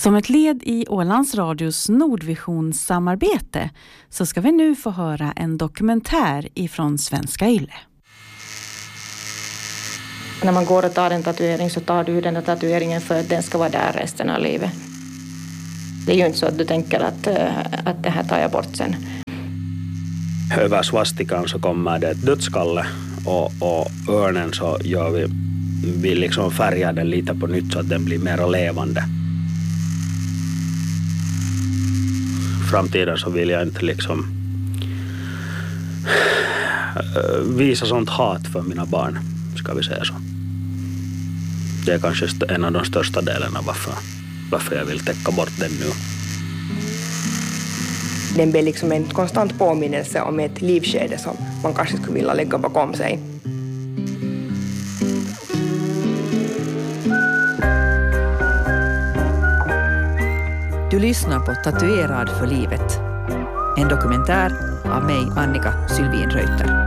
Som ett led i Ålands Radios Nordvision-samarbete så ska vi nu få höra en dokumentär ifrån Svenska Yle. När man går och tar en tatuering så tar du den här tatueringen för att den ska vara där resten av livet. Det är ju inte så att du tänker att det här tar jag bort sen. Över svastikan så kommer det ett dödskalle och örnen så gör vi liksom färgar den lite på nytt så att den blir mer levande. Framtiden så vill jag inte liksom visa sånt hat för mina barn, ska vi säga så. Det är kanske en av de största delarna varför jag vill täcka bort den nu. Den blir liksom en konstant påminnelse om ett livskede som man kanske skulle vilja lägga bakom sig. Du lyssnar på Tatuerad för livet. En dokumentär av mig, Annika Sylvin Reuter.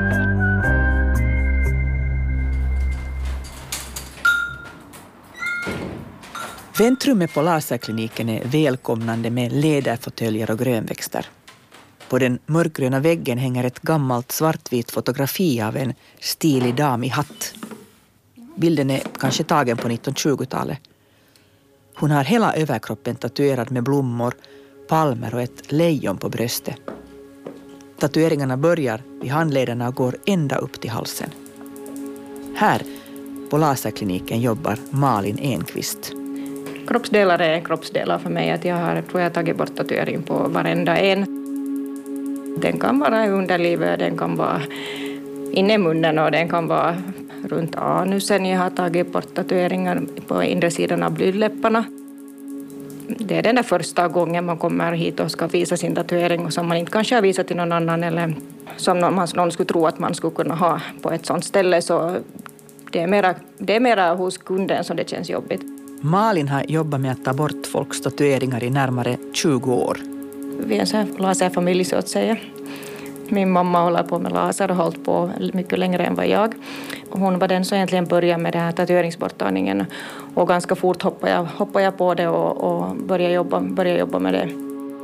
Väntrummet på laserkliniken är välkomnande med läderfåtöljer och grönväxter. På den mörkgröna väggen hänger ett gammalt svartvit fotografi av en stilig dam i hatt. Bilden är kanske tagen på 1920-talet. Hon har hela överkroppen tatuerad med blommor, palmer och ett lejon på bröstet. Tatueringarna börjar vid handlederna och går ända upp till halsen. Här på laserkliniken jobbar Malin Enqvist. Kroppsdelar är kroppsdelar för mig. Att jag har tagit bort tatuering på varenda en. Den kan vara i underlivet, den kan vara inne i munnen och den kan vara runt anusen. Jag har tagit bort tatueringar på inre sidan av blygdläpparna. Det är den där första gången man kommer hit och ska visa sin tatuering och som man inte kanske har visat till någon annan eller som någon skulle tro att man skulle kunna ha på ett sånt ställe. Så det är mera hos kunden som det känns jobbigt. Malin har jobbat med att ta bort folks tatueringar i närmare 20 år. Vi är en sån här laserfamilj så att säga. Min mamma håller på med laser och har hållit på mycket längre än vad jag. Hon var den som egentligen började med den här tatueringsborttagningen och ganska fort hoppade jag på det och började jobba med det.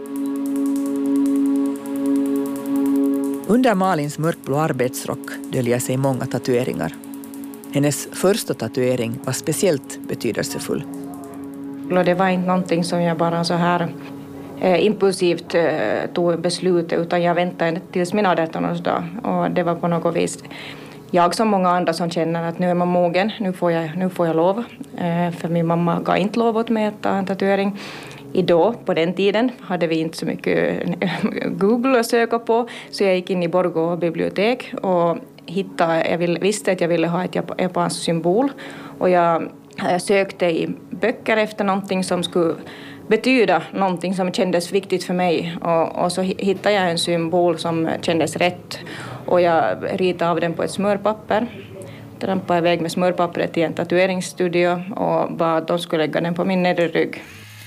Under Malins mörkblå arbetsrock döljer sig många tatueringar. Hennes första tatuering var speciellt betydelsefull. Det var inte någonting som jag bara så här impulsivt tog beslutet utan jag väntade tills min 18-årsdag och det var på något vis jag som många andra som känner att nu är man mogen, nu får jag lov. För min mamma gav inte lov åt mig att ta en tatuering. På den tiden hade vi inte så mycket Google att söka på så jag gick in i Borgå bibliotek och visste att jag ville ha ett japanskt symbol och jag sökte i böcker efter någonting som skulle betyda någonting som kändes viktigt för mig och så hittade jag en symbol som kändes rätt och jag ritade av den på ett smörpapper. Trampade iväg med smörpappret till en tatueringsstudio och bad att de skulle lägga den på min nedre rygg.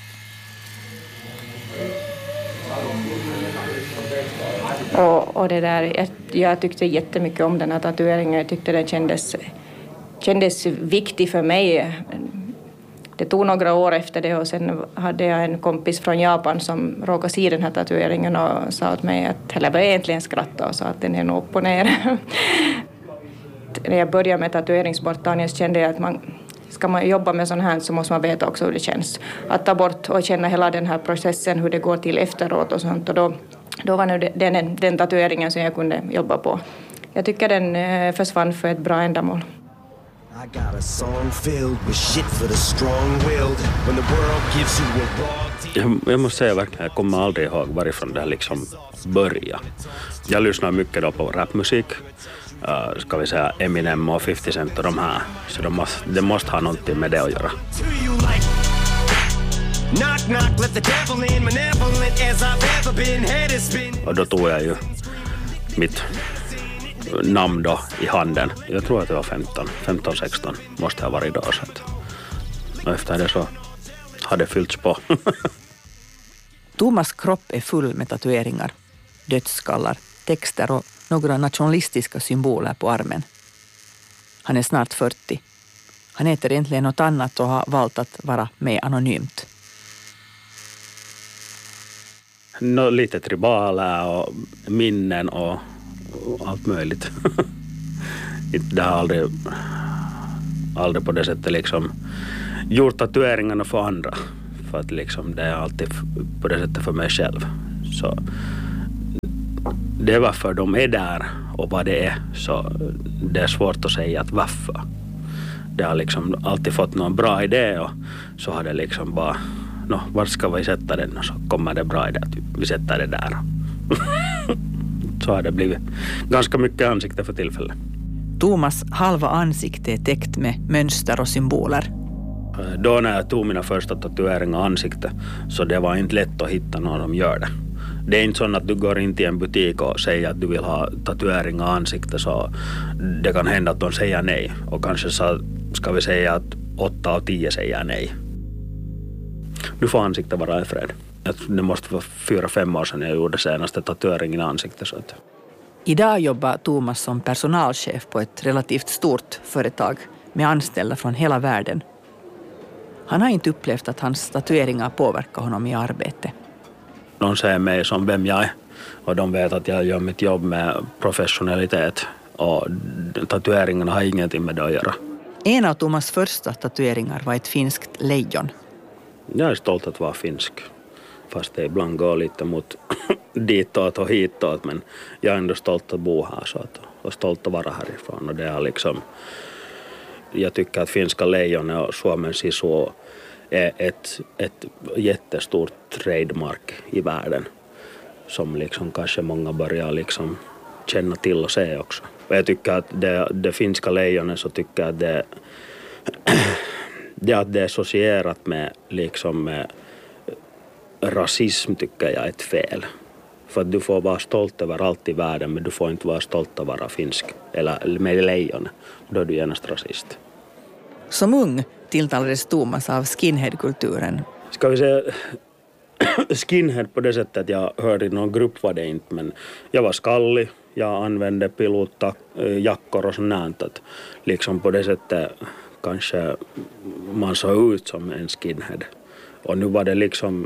Och det där, jag tyckte jättemycket om den här tatueringen. Jag tyckte den kändes viktig för mig. Det tog några år efter det och sen hade jag en kompis från Japan som råkade se den här tatueringen och sa åt mig eller började egentligen skratta och sa att den är nog upp och ner. När jag började med tatueringsborttagningen så kände jag att ska man jobba med sån här så måste man veta också hur det känns. Att ta bort och känna hela den här processen, hur det går till efteråt och sånt. Och då var nu den tatueringen som jag kunde jobba på. Jag tycker den försvann för ett bra ändamål. Jag måste säga verkligen, jag kommer aldrig ihåg varifrån det här liksom började. Jag lyssnar mycket då på rapmusik. Ska vi säga Eminem och 50 Cent och de här. Så det måste ha någonting med det att göra. Och då tog jag ju mitt namn då i handen. Jag tror att det var 15-16 måste ha varit då. Och efter det så hade det fyllts på. Thomas kropp är full med tatueringar, dödsskallar, texter och några nationalistiska symboler på armen. Han är snart 40. Han heter egentligen något annat och har valt att vara med anonymt. lite tribala och minnen och allt möjligt. Det har aldrig på det sättet liksom gjort tatueringarna för andra. För att liksom det är alltid på det sättet för mig själv. Så det är varför de är där och vad det är. Så det är svårt att säga att varför. Det har liksom alltid fått någon bra idé och så har det liksom bara var ska vi sätta den? Och så kommer det bra idé att vi sätter det där. Så har det blivit ganska mycket ansikte för tillfället. Thomas halva ansikte är täckt med mönster och symboler. Då när jag tog mina första tatueringar av ansikte så det var inte lätt att hitta någon som gör det. Det är inte så att du går in till en butik och säger att du vill ha tatueringar av ansikte så det kan hända att de säger nej. Och kanske så ska vi säga att 8 av 10 säger nej. Nu får ansikte vara i fred. Det måste vara 4-5 år sedan jag gjorde senaste tatueringen i ansiktet. Så att. Idag jobbar Thomas som personalchef på ett relativt stort företag med anställda från hela världen. Han har inte upplevt att hans tatueringar påverkar honom i arbete. De ser mig som vem jag är och de vet att jag gör mitt jobb med professionalitet och tatueringarna har ingenting med det att göra. En av Thomas första tatueringar var ett finskt lejon. Jag är stolt att vara finsk. Fast det ibland går lite mot ditåt och hitåt. Men jag är ändå stolt att bo här så att, och stolt att vara härifrån. Och det är liksom, jag tycker att finska lejon och Suomen sisu är ett jättestort trademark i världen. Som liksom kanske många börjar liksom känna till och se också. Och jag tycker att det finska lejonet så tycker jag att det är associerat med liksom med rasism tycker jag är ett fel. För att du får vara stolt över allt i världen men du får inte vara stolt att vara finsk eller med lejon. Då är du genast rasist. Som ung tilltalades Thomas av skinhead-kulturen. Ska vi säga skinhead på det sättet att jag hörde i någon grupp var det inte men jag var skallig. Jag använde pilotjackor och sånt att liksom på det sättet kanske man såg ut som en skinhead. Och nu var det liksom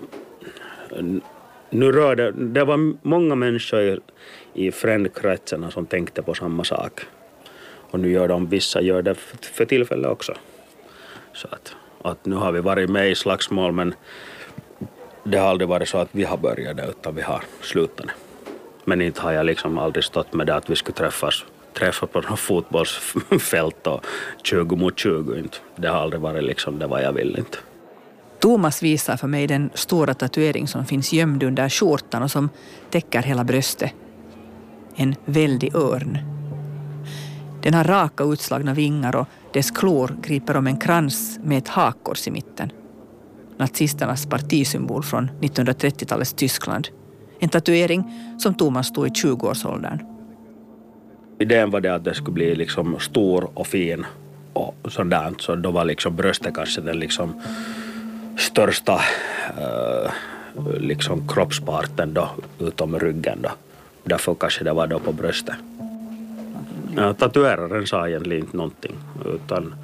det var många människor i frändkretsarna som tänkte på samma sak. Och nu vissa gör det för tillfället också. Så att nu har vi varit med i slagsmål men det har aldrig varit så att vi har börjat det utan vi har slutat det. Men inte har jag liksom aldrig stått med det att vi skulle träffa på något fotbollsfält och 20 mot 20 inte. Det har aldrig varit liksom det vad jag vill inte. Thomas visar för mig den stora tatuering som finns gömd under skjortan och som täcker hela bröstet. En väldig örn. Den har raka utslagna vingar och dess klor griper om en krans med ett hakkors i mitten. Nazisternas partisymbol från 1930-talets Tyskland. En tatuering som Thomas stod i 20-årsåldern. Idén var det att det skulle bli liksom stor och fin och sådant. Så då var liksom bröstet kanske den liksom största liksom kroppsparten då, utom ryggen då. Därför kanske det var då på bröstet. Tatueraren sa egentligen inte någonting utan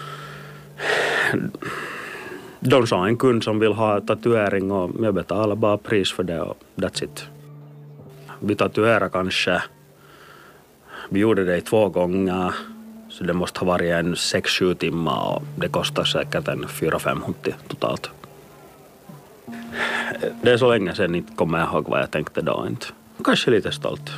de sa en kund som vill ha tatuering och jag betalar bara pris för det och that's it. Vi tatuerade kanske, vi gjorde det 2 gånger så det måste ha varit en 6-7 timmar och det kostar säkert en 400-500 totalt. Det är så länge sedan inte kommer jag ihåg vad jag tänkte då inte. Kanske lite stolt.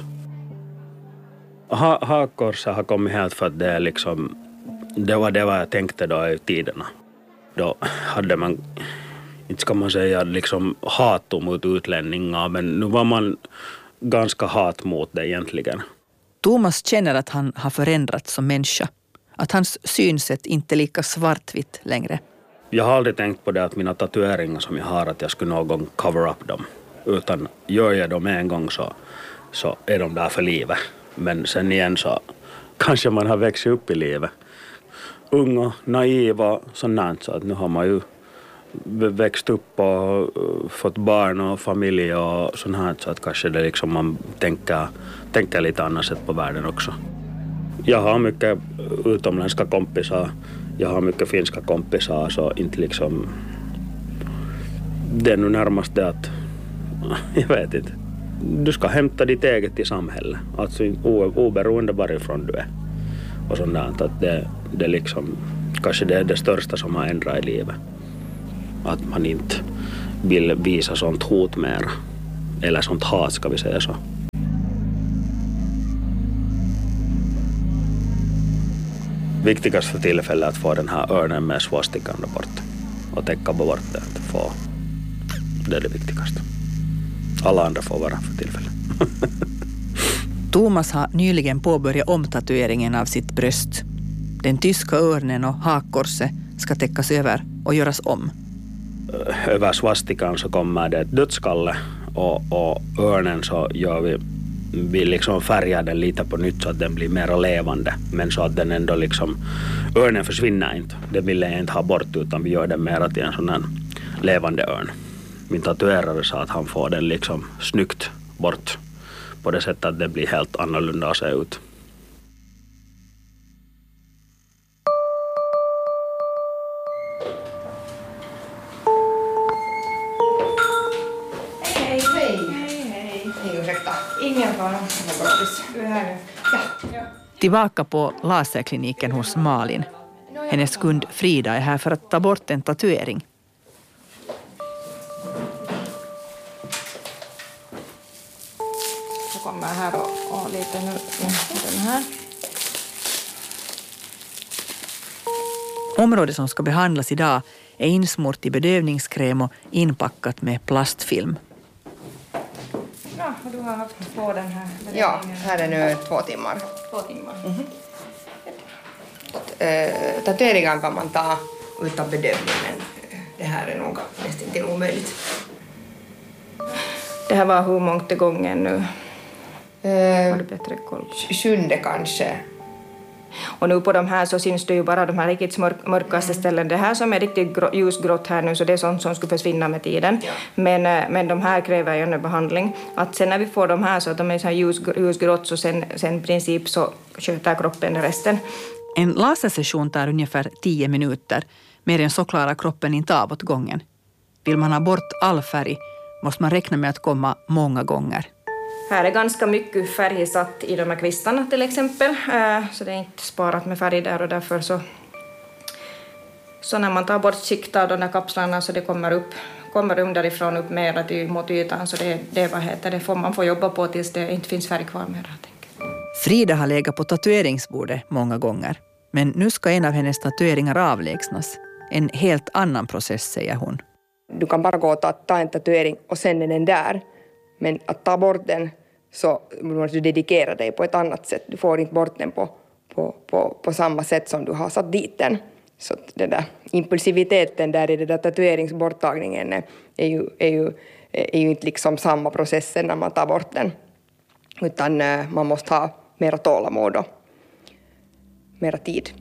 Hakkorset har kommit helt för att det är liksom, det var det vad jag tänkte då i tiderna. Då hade man, inte ska man säga liksom hat mot utlänningar men nu var man ganska hat mot det egentligen. Thomas känner att han har förändrats som människa. Att hans synsätt inte är lika svartvitt längre. Jag har aldrig tänkt på det att mina tatueringar som jag har att jag skulle någon gång cover up dem. Utan gör jag dem en gång så är de där för livet. Men sen igen så kanske man har växt upp i livet. Ung och naiv och sånt så att nu har man ju växt upp och fått barn och familj och sånt här så att kanske det liksom man tänker lite annat sätt på världen också. Jag har mycket utomländska kompisar, jag har mycket finska kompisar så inte liksom det är nu närmast det att Jag vet inte. Du ska hämta ditt eget i samhället. Alltså oberoende varifrån du är. Och sånt där. Att det liksom, kanske det är det största som har ändrat i livet. Att man inte vill visa sånt hot mer. Eller sånt hat, ska vi säga så. Viktigaste tillfället att få den här örnen med svastikan bort. Och täcka bort det. Det är det viktigaste. Alla andra får vara för tillfället. Thomas har nyligen påbörjat omtatueringen av sitt bröst. Den tyska örnen och hakkorset ska täckas över och göras om. Över svastikan så kommer det ett dödskalle och örnen så gör vi liksom färgar den lite på nytt så att den blir mer levande. Men så att den ändå liksom, örnen försvinner inte. Det vill jag inte ha bort utan vi gör den mer till en sån här levande örn. Min tatuerare sa att han får den liksom snyggt bort på det sättet att det blir helt annorlunda att se ut. Hej. Ursäkta. Ingen fara. Du är här nu. Ja. Tillbaka på laserkliniken hos Malin. Hennes kund Frida är här för att ta bort en tatuering. Jag kommer här och lite nu den här. Området som ska behandlas idag är insmort i bedövningskräm och inpackat med plastfilm. Ja, och du har haft på den här. Ja, här är nu 2 timmar. 2 timmar. Tatueringar kan man ta utan bedövning, men det här är nog nästan inte omöjligt. Det här var hur mångt gången nu? Har du bättre koll? 7:e kanske. Och nu på de här så syns det ju bara de här riktigt mörkaste ställen. Det här som är riktigt ljusgrått här nu, så det är sånt som skulle försvinna med tiden. Ja. Men de här kräver ju en behandling. Att sen när vi får de här så att de är så här ljusgrått så sen i princip så sköter kroppen resten. En lasersession tar ungefär 10 minuter. Mer än så klarar kroppen inte av åt gången. Vill man ha bort all färg måste man räkna med att komma många gånger. Här är ganska mycket färg satt i de här kvistarna till exempel. Så det är inte sparat med färg där och därför så när man tar bort skikt av de här kapslarna så det kommer underifrån upp mer mot ytan. Så det får man få jobba på tills det inte finns färg kvar mer. Frida har legat på tatueringsbordet många gånger. Men nu ska en av hennes tatueringar avlägsnas. En helt annan process, säger hon. Du kan bara gå och ta en tatuering och sen är den där. Men att ta bort den så måste du dedikera dig på ett annat sätt. Du får inte bort den på samma sätt som du har satt dit den. Så det där impulsiviteten där i den där tatueringsborttagningen är ju inte liksom samma process när man tar bort den. Utan man måste ha mera tålamod och mera tid.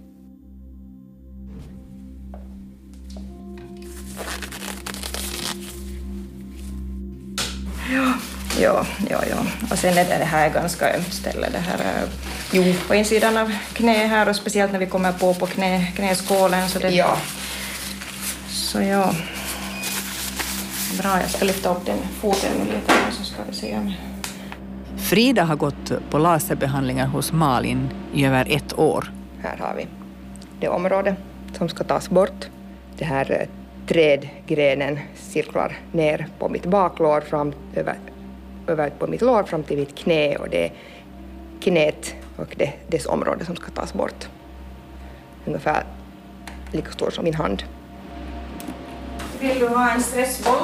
Ja. Och sen är det här ganska ömt ställe. Det här är på insidan av knä här och speciellt när vi kommer på knäskålen. Så Ja. Så ja. Bra, jag ska lyfta upp den foten lite så ska vi se. Frida har gått på laserbehandlingar hos Malin i över 1 år. Här har vi det område som ska tas bort. Det här trädgrenen cirklar ner på mitt baklår över på mitt lår fram till mitt knä och det är knät och dess område som ska tas bort. Ungefär lika stor som min hand. Vill du ha en stressboll?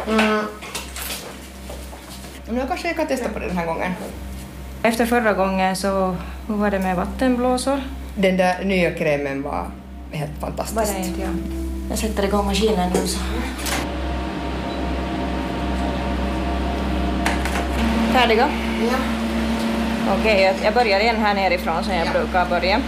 Men kanske jag kan testa på det den här gången. Efter förra gången så hur var det med vattenblåsor? Den där nya krämen var helt fantastisk. Var det inte, ja. Jag sätter igång maskinen nu så. Färdiga? Ja. Okej, jag börjar igen här nerifrån som jag brukar börja.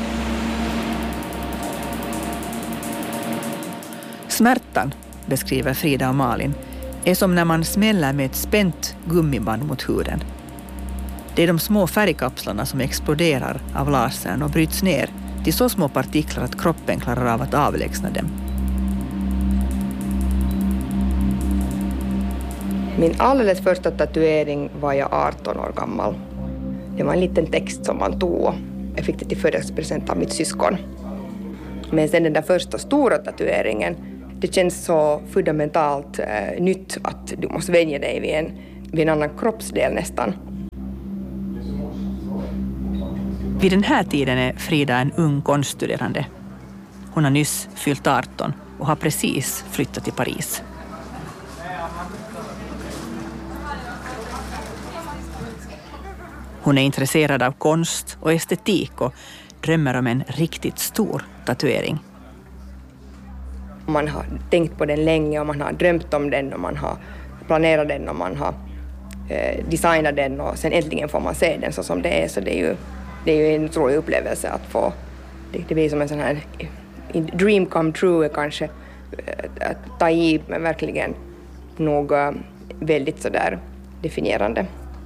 Smärtan, beskriver Frida och Malin, är som när man smäller med ett spänt gummiband mot huden. Det är de små färgkapslarna som exploderar av lasern och bryts ner till så små partiklar att kroppen klarar av att avlägsna dem. Min alldeles första tatuering var jag 18 år gammal. Det var en liten text som man tog och jag fick det till födelsedagspresent av mitt syskon. Men sen den där första stora tatueringen, det känns så fundamentalt nytt att du måste vänja dig vid en annan kroppsdel nästan. Vid den här tiden är Frida en ung konststuderande. Hon har nyss fyllt 18 och har precis flyttat till Paris. Hon är intresserad av konst och estetik och drömmer om en riktigt stor tatuering. Man har tänkt på den länge och man har drömt om den och man har planerat den och man har designat den och sen äntligen får man se den så som det är. Så det är ju en otrolig upplevelse att få, det blir som en sån här dream come true kanske, att ta i, men verkligen nog väldigt sådär definierande.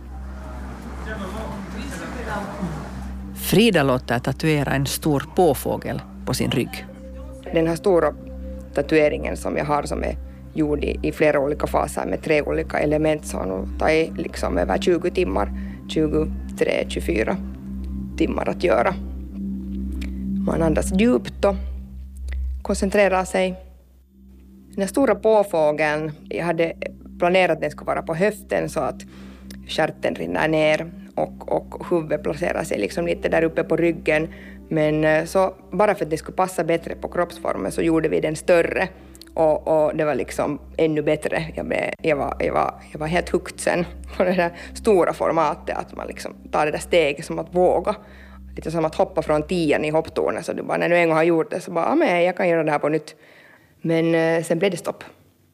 Frida låter tatuera en stor påfågel på sin rygg. Den här stora tatueringen som jag har som är gjord i flera olika faser med 3 olika element så har tagit liksom över 20 timmar, 23-24 timmar att göra. Man andas djupt och koncentrerar sig. Den här stora påfågeln, jag hade planerat att den skulle vara på höften så att stjärten rinner ner och huvudet placerar sig liksom lite där uppe på ryggen. Men så bara för att det skulle passa bättre på kroppsformen så gjorde vi den större och det var liksom ännu bättre. Jag var helt hooked sen på det där stora formatet, att man liksom tar det där steget som att våga. Lite som att hoppa från 10 i hopptornet, så du bara när du en gång har gjort det så bara men jag kan göra det här på nytt. Men sen blev det stopp.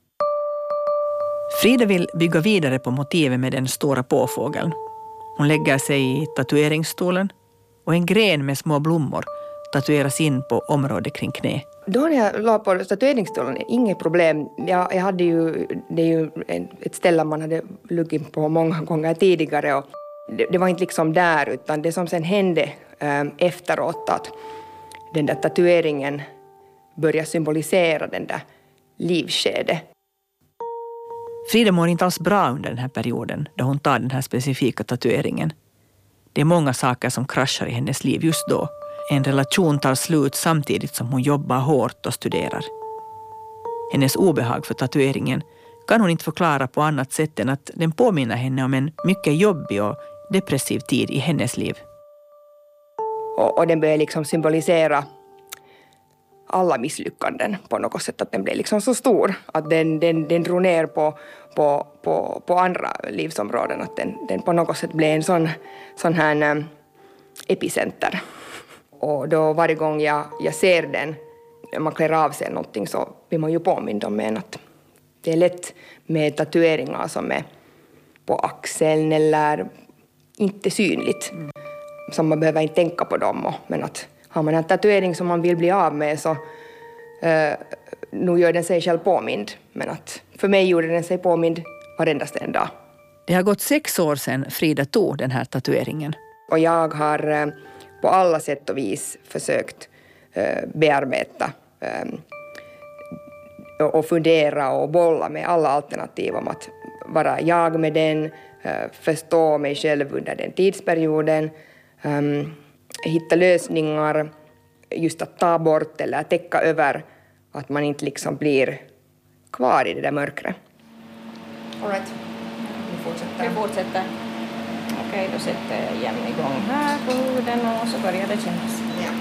Frida vill bygga vidare på motivet med den stora påfågeln. Hon lägger sig i tatueringsstolen och en gren med små blommor tatueras in på området kring knä. Då när jag la på tatueringsstolen, inget problem. Jag hade ju, det är ju ett ställe man hade luggit på många gånger tidigare och det var inte liksom där utan det som sen hände efteråt att den där tatueringen började symbolisera den där livskedet. Frida mår inte alls bra under den här perioden då hon tar den här specifika tatueringen. Det är många saker som kraschar i hennes liv just då. En relation tar slut samtidigt som hon jobbar hårt och studerar. Hennes obehag för tatueringen kan hon inte förklara på annat sätt än att den påminner henne om en mycket jobbig och depressiv tid i hennes liv. Och den börjar liksom symbolisera alla misslyckanden på något sätt, att den blev liksom så stor att den drog ner på andra livsområden, att den på något sätt blev en sån här epicenter. Och då varje gång jag ser den, man klär av sig någonting så blir man ju påmind om en att det är lätt med tatueringar som är på axeln eller inte synligt. Så man behöver inte tänka på dem, men att har man en tatuering som man vill bli av med så nu gör den sig själv påmind. Men att för mig gjorde den sig påmind varendaste en dag. Det har gått 6 år sedan Frida tog den här tatueringen. Och jag har på alla sätt och vis försökt bearbeta och fundera och bolla med alla alternativ om att vara jag med den, förstå mig själv under den tidsperioden, hitta lösningar, just att ta bort eller täcka över, att man inte liksom blir kvar i det där mörkret. All right. Vi fortsätter. Okej, då sätter jag igen igång här på huden och så börjar det kännas. Ja.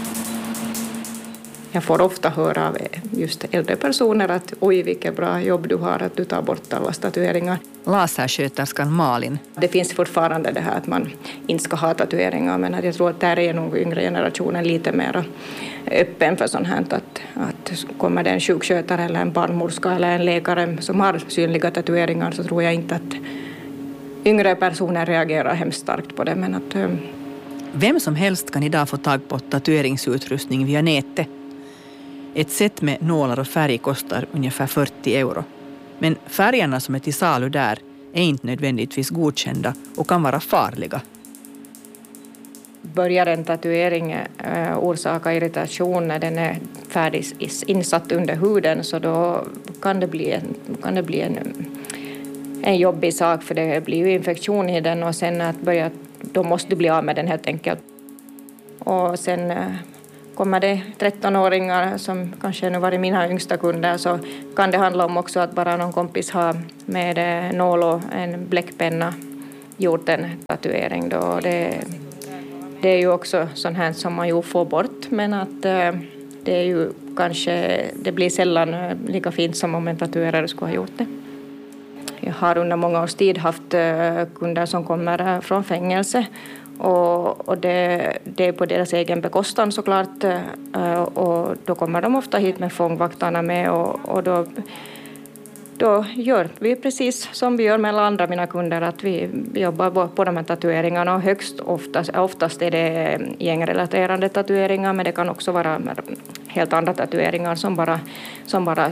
Jag får ofta höra av just äldre personer att oj vilket bra jobb du har att du tar bort alla tatueringar. Lasersköterskan Malin. Det finns fortfarande det här att man inte ska ha tatueringar, men jag tror att där är nog yngre generationen lite mer öppen för sånt här. Att kommer det en sjukskötare eller en barnmorska eller en läkare som har synliga tatueringar så tror jag inte att yngre personer reagerar hemskt starkt på det. Men att, Vem som helst kan idag få tag på tatueringsutrustning via nätet. Ett set med nålar och färg kostar ungefär 40 euro. Men färgerna som är till salu där är inte nödvändigtvis godkända och kan vara farliga. Börjar en tatuering orsaka irritation när den är färdigt insatt under huden så då kan det bli en jobbig sak, för det blir ju infektion i den och sen då måste du bli av med den helt enkelt. Och sen kommer det 13-åringar som kanske nu varit mina yngsta kunder, så kan det handla om också att bara någon kompis har med nål och en bläckpenna gjort en tatuering då. Det är ju också sånt här som man ju får bort, men att det är ju kanske, det blir sällan lika fint som om en tatuerare skulle ha gjort det. Jag har under många års tid haft kunder som kommer från fängelse och det är på deras egen bekostan såklart, och då kommer de ofta hit med fångvaktarna med och då gör vi precis som vi gör med alla andra mina kunder, att vi jobbar på de här tatueringarna, och oftast är det gängrelaterade tatueringar, men det kan också vara helt andra tatueringar som bara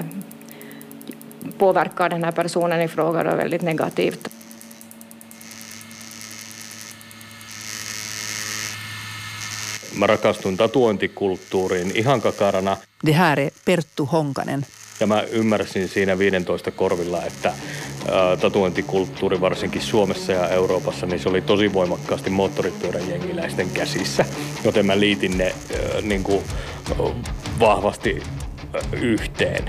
påverkar den här personen i fråga väldigt negativt. Mä rakastuin tatuointikulttuuriin ihan kakarana. Det här är Perttu Honkanen. Ja mä ymmärsin siinä 15 korvilla, että tatuointikulttuuri varsinkin Suomessa ja Euroopassa, niin se oli tosi voimakkaasti moottoripyöräjengiläisten käsissä. Joten mä liitin ne niin kuin vahvasti yhteen.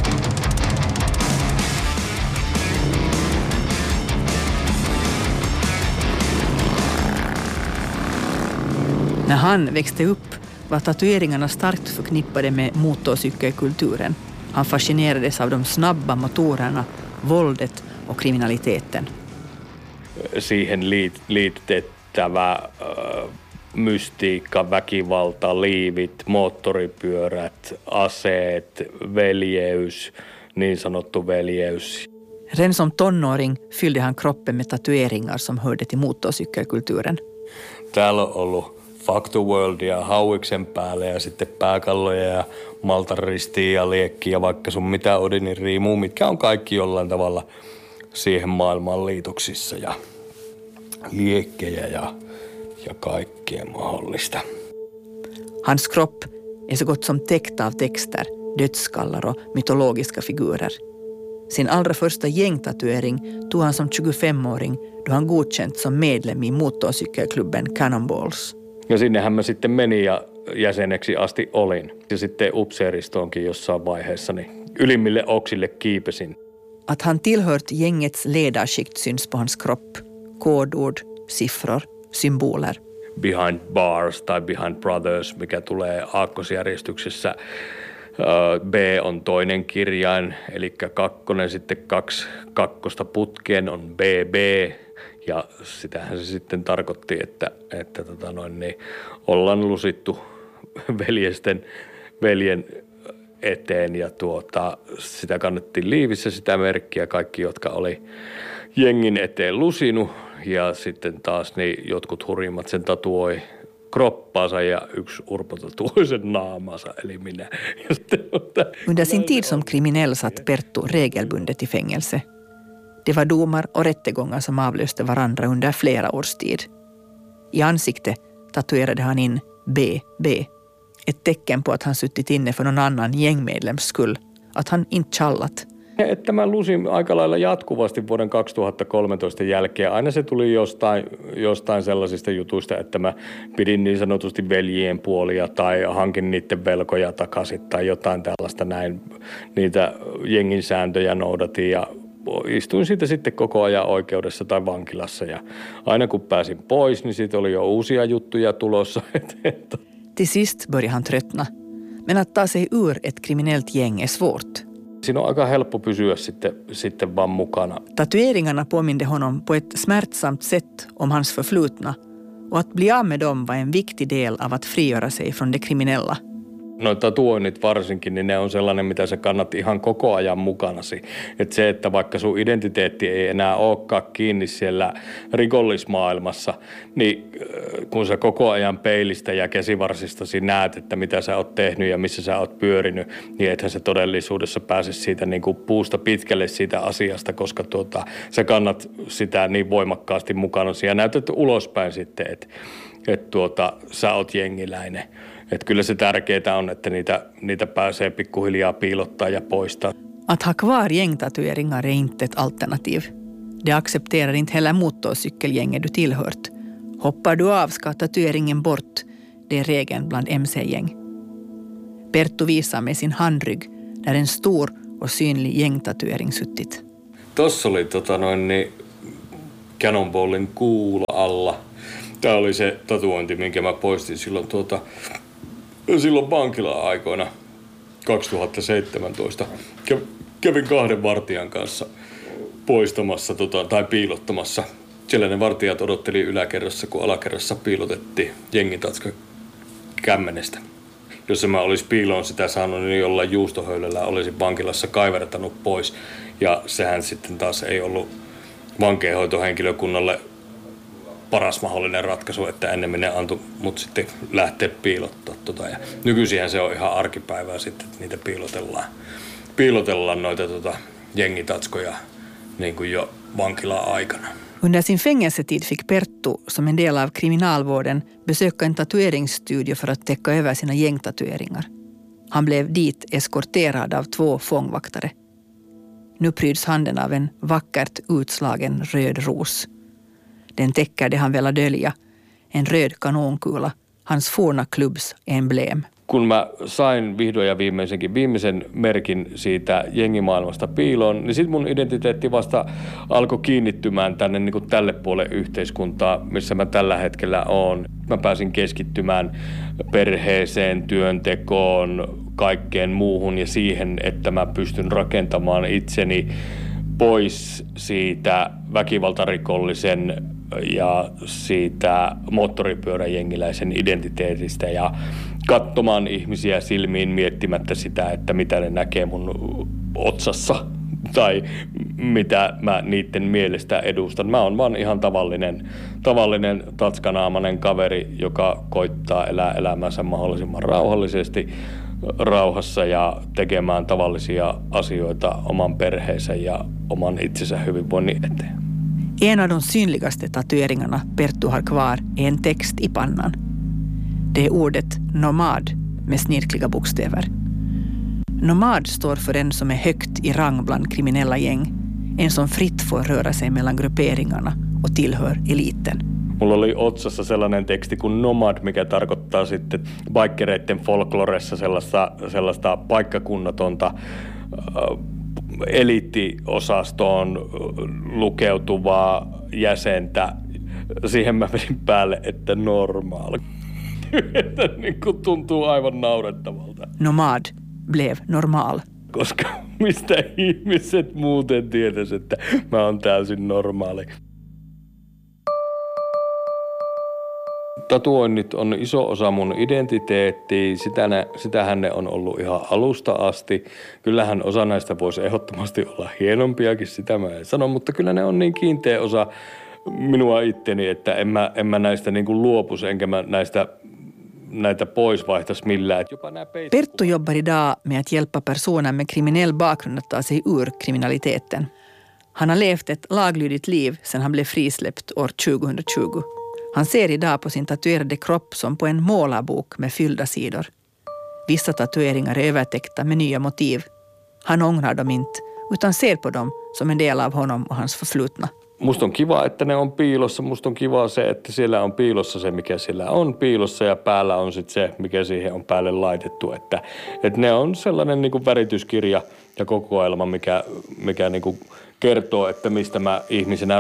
När han växte upp var tatueringarna starkt förknippade med motorcykelkulturen. Han fascinerades av de snabba motorerna, våldet och kriminaliteten. Siihen liitettävä mystiikka, väkivalta, liivit, moottoripyörät, aseet, veljeys, niin sanottu veljeys. Redan som tonåring fyllde han kroppen med tatueringar som hörde till motorcykelkulturen. Täällä on ollut Factoworldia hauiksen päälle ja sitten pääkalloja ja maltaristia ja liekkiä ja vaikka sun mitä Odinin riimuu, mitkä on kaikki jollain tavalla siihen maailmaan liitoksissa ja liekkejä ja kaikkea mahdollista. Hans kropp är så gott som täckt av texter, dödskallar och mytologiska figurer. Sin allra första gängtatuering tog han som 25-åring då han godkänt som medlem i motorcykelklubben Cannonballs. Ja sinnehän mä sitten menin ja jäseneksi asti olin. Ja sitten upseeristoonkin jossain vaiheessa niin ylimmille oksille kiipesin. Att han tillhört gängets ledarskikt syns på hans kropp. Kodord, siffror, symboler. Behind bars tai behind brothers, mikä tulee aakkosjärjestyksessä. B on toinen kirjain, eli kakkonen, sitten 2 kakkosta putkeen on BB. Ja sitähän se sitten tarkoitti, että ollaan lusittu veljen eteen ja sitä kannettiin liivissä sitä merkkiä, kaikki jotka oli jengin eteen lusinut ja sitten taas niin jotkut hurjimmat sen tatuoi kroppaansa ja yksi Urpo tatuoi sen naamansa, eli minä. Under sin tid som kriminell satt Perttu regelbundet i fängelse. Det var domar och rättegångar som avlöste varandra under flera års tid. I ansiktet tatuerade han in BB. Ett tecken på att han suttit inne för någon annan gängmedlems skull. Att han inte challat. Että mä lusin aika lailla jatkuvasti vuoden 2013 jälkeen. Aina se tuli jostain sellaisista jutuista, että mä pidin niin sanotusti veljien puolia tai hankin niiden velkoja takaisin tai jotain tällaista näin. Niitä jengin sääntöjä noudatin ja istuin siitä sitten koko ajan oikeudessa tai vankilassa ja aina kun pääsin pois, niin siitä oli jo uusia juttuja tulossa. Till sist började han tröttna. Men att ta sig ur ett kriminellt gäng är svårt. Siinä on aika helppo pysyä sitten vaan mukana. Tatueringarna påminde honom på ett smärtsamt sätt om hans förflutna och att bli av med dem var en viktig del av att frigöra sig från det kriminella. No tatuoinnit varsinkin, niin ne on sellainen, mitä sä kannat ihan koko ajan mukanasi. Että se, että vaikka sun identiteetti ei enää olekaan kiinni siellä rikollismaailmassa, niin kun sä koko ajan peilistä ja käsivarsistasi näet, että mitä sä oot tehnyt ja missä sä oot pyörinyt, niin ethän sä todellisuudessa pääse siitä niin kuin puusta pitkälle siitä asiasta, koska sä kannat sitä niin voimakkaasti mukanasi ja näytät ulospäin sitten, että sä oot jengiläinen. Että kyllä se tärkeää on, että niitä pääsee pikkuhiljaa piilottaa ja poistaa. Att ha kvar gängtatueringar är inte ett alternativ. Det accepterar inte heller motorcykelgänget du tillhört. Hoppar du av ska tatueringen bort. Det är regeln bland MC-gäng. Perttu visar med sin handrygg där en stor och synlig gängtatuering suttit. Tossa oli Cannonballin kuula alla. Tämä oli se tatuointi, minkä mä poistin silloin vankila-aikoina 2017. Kävin 2 vartijan kanssa poistamassa tai piilottamassa. Siellä ne vartijat odotteli yläkerrassa, kun alakerrassa piilotettiin jengitatska kämmenestä. Jos mä olisi piiloon sitä saanut, niin jollain juustohöylällä olisin vankilassa kaivertanut pois. Ja sehän sitten taas ei ollut vankeinhoitohenkilökunnalle paras mahdollinen ratkaisu, että ennemmin ne antoi mut sitten lähteä piilottaa Ja nykyisinhän se on ihan arkipäivää sitten, että niitä piilotellaan noita jengitatskoja niin kuin jo vankila-aikana. Under sin fängelsetid fick Perttu, som en del av kriminalvården, besöka en tatueringsstudio för att täcka över sina gängtatueringar. Han blev dit eskorterad av 2 fångvaktare. Nu pryds handen av en vackert utslagen röd ros. Den täcker det han ville dölja, en röd kanonkula, hans forna klubbs emblem. Kun mä sain vihdoin ja viimeisen merkin siitä jengimaailmasta piiloon, niin sitten mun identiteetti vasta alkoi kiinnittymään tänne niin kuin tälle puolelle yhteiskuntaa, missä mä tällä hetkellä oon. Mä pääsin keskittymään perheeseen, työntekoon, kaikkeen muuhun ja siihen, että mä pystyn rakentamaan itseni pois siitä väkivaltarikollisen ja siitä moottoripyöräjengiläisen identiteetistä ja katsomaan ihmisiä silmiin miettimättä sitä, että mitä ne näkee mun otsassa tai mitä mä niiden mielestä edustan. Mä oon vaan ihan tavallinen tatskanaamainen kaveri, joka koittaa elää elämänsä mahdollisimman rauhallisesti, rauhassa ja tekemään tavallisia asioita oman perheensä ja oman itsensä hyvinvoinnin eteen. En av de synligaste tatueringarna Perttu har kvar är en text i pannan. Det är ordet nomad med snirkliga bokstäver. Nomad står för en som är högt i rang bland kriminella gäng. En som fritt får röra sig mellan grupperingarna och tillhör eliten. Mulla oli otsassa sellainen teksti kuin nomad, mikä tarkoittaa sitten biikereiden folkloressa sellaista paikkakunnatonta eliittiosastoon lukeutuvaa jäsentä. Siihen mä vedin päälle, että normaali. Että niin kuin tuntuu aivan naurettavalta. Nomad blev normal. Koska mistä ihmiset muuten tietäisi, että mä oon täysin normaali. Tatuoinnit on iso osa mun identiteettiä, sitähän ne on ollut ihan alusta asti. Kyllähän osa näistä voisi ehdottomasti olla hienompiakin, sitä mä en sano, mutta kyllä ne on niin kiinteä osa minua itteni, että en mä näistä niin kuin luopuisi, enkä mä näitä pois vaihtaisi millään. Perttu jobbar idag med att hjälpa personer med kriminell bakgrund att ta sig ur kriminaliteten. Han har levt ett laglydigt liv sedan han blev frisläppt år 2020. Han ser idag på sin tatuerade kropp som på en målarbok med fyllda sidor. Vissa tatueringar är övertäckta med nya motiv. Han ångrar dem inte, utan ser på dem som en del av honom och hans förflutna. Musta on kiva, että ne on piilossa. Musta on kiva se, että siellä on piilossa se, mikä siellä on piilossa ja päällä on sitten se, mikä siihen on päälle laitettu. Että ne on sellainen niin kuin värityskirja ja kokoelma, mikä niin kuin kertoo, että mistä mä ihmisenä